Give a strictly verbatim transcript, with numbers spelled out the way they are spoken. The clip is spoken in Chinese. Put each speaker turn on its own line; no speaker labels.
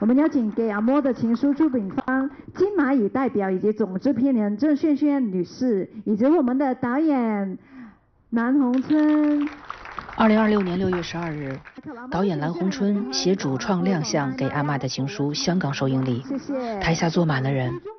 我们有请给阿嬷的情书出品方金蚂蚁代表以及总制片人郑萱萱女士，以及我们的导演南宏春。
二零二六年六月十二日，导演蓝宏春携主创亮相《给阿妈的情书》香港首映礼，台下坐满了人。